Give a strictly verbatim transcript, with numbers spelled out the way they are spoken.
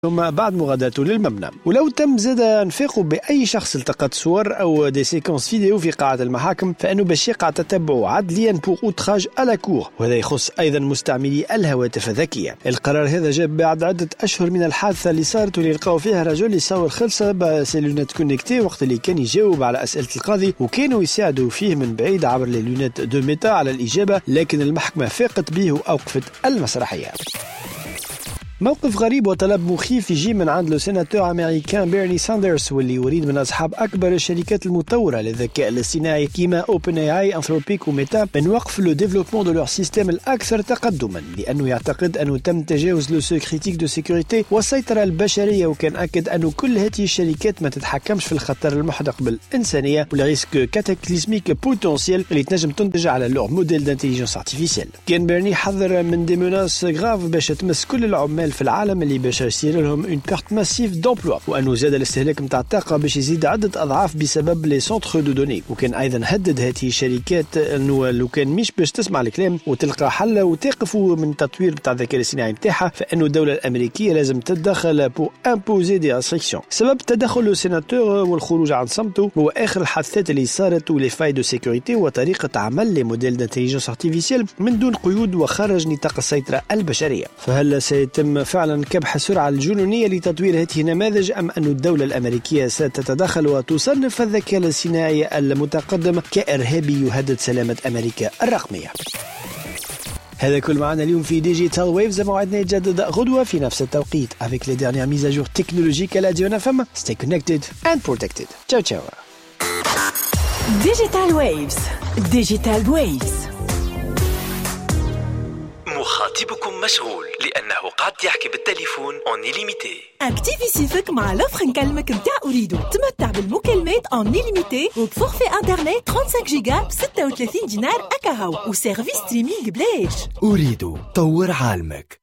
ثم بعد مغادرته للمبنى. ولو تم زاد انفاقه بأي شخص التقط صور أو دي سيكونس فيديو في قاعة المحاكم فإنه باش يقع تتبعه عدليا بور اوتراج على كور، وهذا يخص أيضا مستعملي الهواتف الذكية. القرار هذا جاء بعد عدة أشهر من الحادثة اللي صارت واللي لقاو فيها رجل يصور خلصة بسيلونات كونيكتي وقت اللي كان يجاوب على أسئلة القاضي، وكانوا يساعدوا فيه من بعيد عبر لونات دو ميتا على الإجابة، لكن المحكمة فاقت به وأوقفت المسرحية. موقف غريب وطلب مخيف يجي من عند السيناتور امريكان بيرني ساندرز، واللي يريد من اصحاب اكبر الشركات المطوره للذكاء الاصطناعي كيما اوبن اي اي انثروبيك وميتا من وقف لو ديفلوبمون دو لور سيستم الاكثر تقدما، لانه يعتقد انه تم تجاوز لو سو كريتيك دو سيكوريتي والسيطره البشريه، وكان اكد انه كل هذه الشركات ما تتحكمش في الخطر المحدق بالانسانيه ولا ريسك كاتاكليزميك بوتنسيال اللي تنجم تنتج على لور موديل دانتيليجنس ارتيفيسيال. كان بيرني حذر من دي ميناس غراف باش تمس كل العمال في العالم اللي باش يصير لهم اون بيرت ماسيف دومبلوا، وانه زاد الاستهلاك نتاع الطاقه باش يزيد عده اضعاف بسبب لي سونتر دو دوني. وكان ايضا هدد هذه الشركات انه لو كان مش باش تسمع الكلام وتلقى حل وتقفوا من التطوير نتاع الذكاء الاصطناعي نتاعها، فانه الدوله الامريكيه لازم تتدخل بو امبوزي دي ريستريكسيون. سبب تدخل السيناتور والخروج عن صمته هو اخر الحادثات اللي صارت ولي فاي دو سيكوريتي وطريقه عمل لي موديل دانتيليجنس ارتيفيسيال من دون قيود وخارج نطاق السيطره البشريه. فهل سيتم فعلا كبح السرعة الجنونية لتطوير هذه النماذج، أم أن الدولة الأمريكية ستتدخل وتصنف الذكاء الاصطناعي المتقدم كإرهابي يهدد سلامة أمريكا الرقمية؟ هذا كل معنا اليوم في ديجيتال ويفز، موعدنا يتجدد غدوة في نفس التوقيت avec les dernières mises à jour technologiques à la Dion F M. Stay connected and protected. Ciao ciao. Digital Waves. Digital Waves. مخاطبكم مشغول لأنه قاعد يحكي بالتليفون اون إليميتي. اكتيفي سيفك مع لوفر نكلمك متاع أريدو. تمتع بالمكالمات اون إليميتي وبفورفي انترنت خمسة وثلاثين جيجا ب ستة وثلاثين دينار أكاهو وسيرفيس ستريمينج بلاش. أريدو طور عالمك.